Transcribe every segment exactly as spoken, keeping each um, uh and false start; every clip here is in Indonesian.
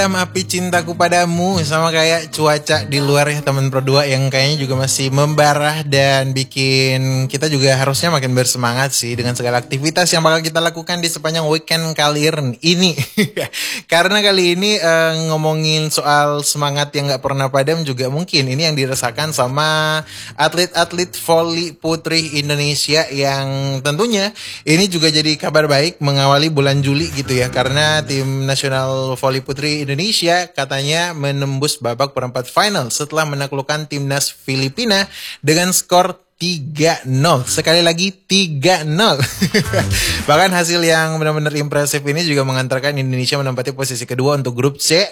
Api cintaku padamu sama kayak cuaca di luar ya teman berdua yang kayaknya juga masih membara dan bikin kita juga harusnya makin bersemangat sih dengan segala aktivitas yang bakal kita lakukan di sepanjang weekend kali ini. Karena kali ini eh, ngomongin soal semangat yang gak pernah padam juga mungkin ini yang dirasakan sama atlet-atlet voli putri Indonesia yang tentunya ini juga jadi kabar baik mengawali bulan Juli gitu ya, karena tim nasional voli putri Indonesia katanya menembus babak perempat final setelah menaklukkan timnas Filipina dengan skor tiga nol. Sekali lagi tiga nol. Bahkan hasil yang benar-benar impresif ini juga mengantarkan Indonesia menempati posisi kedua untuk grup C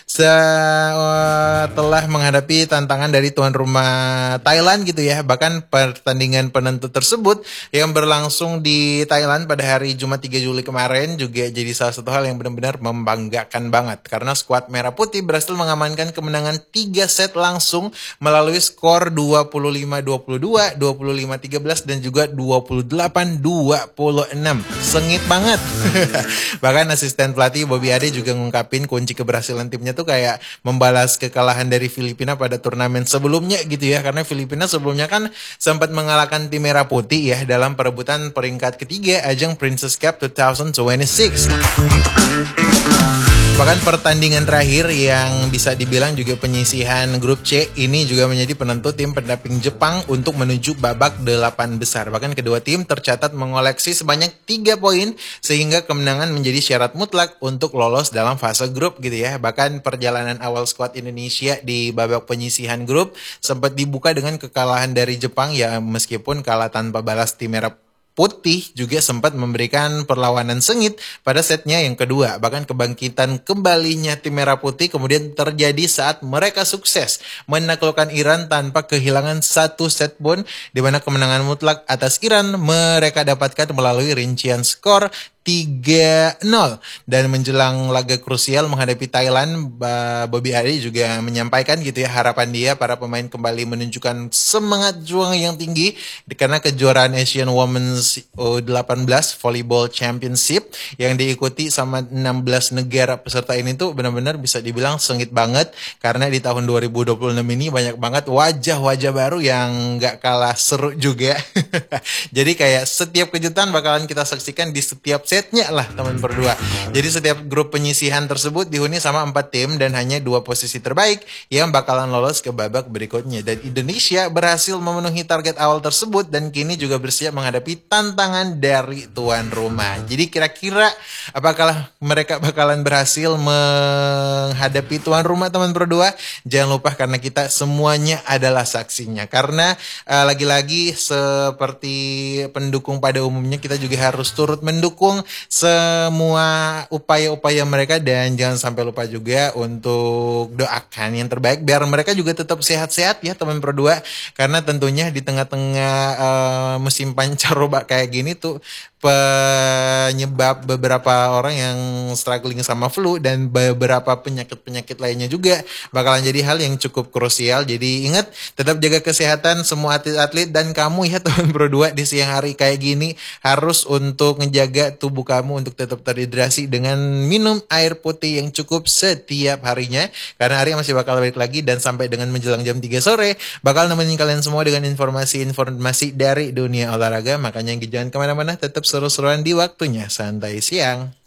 setelah menghadapi tantangan dari tuan rumah Thailand gitu ya. Bahkan pertandingan penentu tersebut yang berlangsung di Thailand pada hari Jumat tiga Juli kemarin juga jadi salah satu hal yang benar-benar membanggakan banget, karena skuad Merah Putih berhasil mengamankan kemenangan tiga set langsung melalui skor dua puluh lima dua puluh dua, dua puluh lima tiga belas dan juga dua puluh delapan dua puluh enam. Sengit banget. Bahkan asisten pelatih Bobby Ade juga ngungkapin kunci keberhasilan timnya tuh kayak membalas kekalahan dari Filipina pada turnamen sebelumnya gitu ya, karena Filipina sebelumnya kan sempat mengalahkan tim Merah Putih ya dalam perebutan peringkat ketiga ajang Princess Cup dua ribu dua puluh enam. Bahkan pertandingan terakhir yang bisa dibilang juga penyisihan grup C ini juga menjadi penentu tim pendamping Jepang untuk menuju babak delapan besar. Bahkan kedua tim tercatat mengoleksi sebanyak tiga poin sehingga kemenangan menjadi syarat mutlak untuk lolos dalam fase grup gitu ya. Bahkan perjalanan awal skuad Indonesia di babak penyisihan grup sempat dibuka dengan kekalahan dari Jepang ya, meskipun kalah tanpa balas tim Merah Putih juga sempat memberikan perlawanan sengit pada setnya yang kedua. Bahkan kebangkitan kembalinya tim Merah Putih kemudian terjadi saat mereka sukses menaklukkan Iran tanpa kehilangan satu set pun, di mana kemenangan mutlak atas Iran mereka dapatkan melalui rincian skor tiga nol. Dan menjelang laga krusial menghadapi Thailand, Bobby Ade juga menyampaikan gitu ya harapan dia para pemain kembali menunjukkan semangat juang yang tinggi karena kejuaraan Asian Women's U delapan belas Volleyball Championship yang diikuti sama enam belas negara peserta ini tuh benar-benar bisa dibilang sengit banget, karena di tahun dua ribu dua puluh enam ini banyak banget wajah-wajah baru yang gak kalah seru juga. Jadi kayak setiap kejutan bakalan kita saksikan di setiap setnya lah teman berdua. Jadi setiap grup penyisihan tersebut dihuni sama empat tim dan hanya dua posisi terbaik yang bakalan lolos ke babak berikutnya. Dan Indonesia berhasil memenuhi target awal tersebut dan kini juga bersiap menghadapi tantangan dari tuan rumah. Jadi kira-kira apakah mereka bakalan berhasil menghadapi tuan rumah teman berdua? Jangan lupa, karena kita semuanya adalah saksinya. Karena uh, lagi-lagi seperti pendukung pada umumnya kita juga harus turut mendukung semua upaya-upaya mereka, dan jangan sampai lupa juga untuk doakan yang terbaik biar mereka juga tetap sehat-sehat ya teman berdua, karena tentunya di tengah-tengah uh, musim pancaroba kayak gini tuh penyebab beberapa orang yang struggling sama flu dan beberapa penyakit-penyakit lainnya juga bakalan jadi hal yang cukup krusial. Jadi ingat, tetap jaga kesehatan semua atlet-atlet, dan kamu ya teman berdua di siang hari kayak gini harus untuk ngejaga tubuh kamu untuk tetap terhidrasi dengan minum air putih yang cukup setiap harinya, karena hari masih bakal balik lagi, dan sampai dengan menjelang jam tiga sore bakal nemenin kalian semua dengan informasi-informasi dari dunia olahraga. Makanya jangan kemana-mana, tetap seru-seruan di waktunya santai siang.